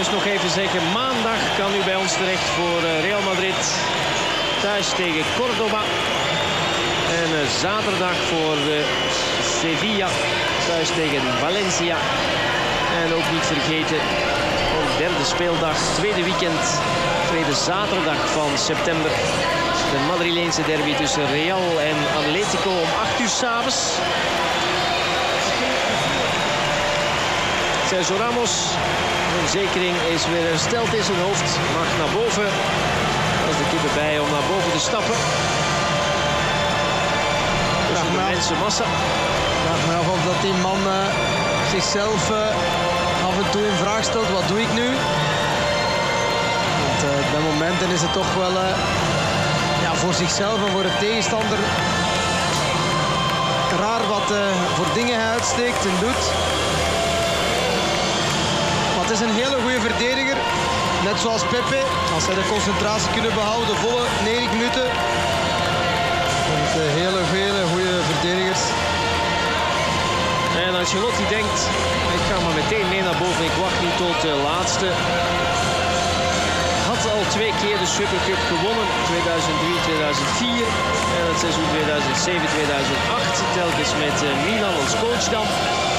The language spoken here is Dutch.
Dus nog even zeggen, maandag kan u bij ons terecht voor Real Madrid thuis tegen Cordoba. En zaterdag voor Sevilla thuis tegen Valencia. En ook niet vergeten, op derde speeldag, tweede weekend, tweede zaterdag van september. De Madrileense derby tussen Real en Atletico om 8 uur 's avonds. Sergio Ramos, een zekering, is weer hersteld in zijn hoofd. Mag naar boven. Er is de kippen bij om naar boven te stappen. Tussen de mensenmassa. Ik vraag me af of dat die man zichzelf af en toe in vraag stelt. Wat doe ik nu? Want bij momenten is het toch wel voor zichzelf en voor de tegenstander raar wat voor dingen hij uitsteekt en doet. Maar het is een hele goede verdediger. Net zoals Pepe. Als hij de concentratie kunnen behouden, volle 90 minuten. Het hele goede verdedigers. En Ancelotti denkt, ik ga maar meteen mee naar boven. Ik wacht niet tot de laatste. Had al 2 keer de Supercup gewonnen. 2003, 2004. En het seizoen 2007, 2008. Telkens met Milan als coach dan.